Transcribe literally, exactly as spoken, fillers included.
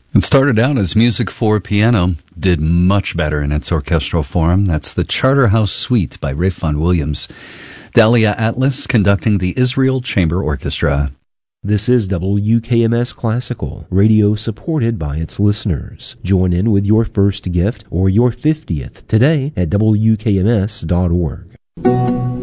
It started out as music for piano, did much better in its orchestral form. That's the Charterhouse Suite by Ralph Vaughan Williams. Dahlia Atlas conducting the Israel Chamber Orchestra. This is W K M S Classical, radio supported by its listeners. Join in with your first gift or your fiftieth today at W K M S dot org.